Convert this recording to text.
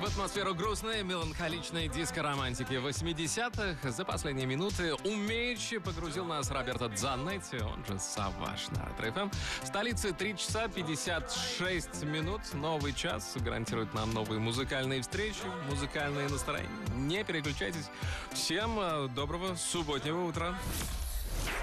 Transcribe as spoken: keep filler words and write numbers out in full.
В атмосферу грустной, меланхоличной диско-романтики восьмидесятых за последние минуты умеючи погрузил нас Роберто Дзанетти, он же Саваш на Ретро-ФМ. В столице три часа пятьдесят шесть минут. Новый час гарантирует нам новые музыкальные встречи, музыкальные настроения. Не переключайтесь. Всем доброго субботнего утра.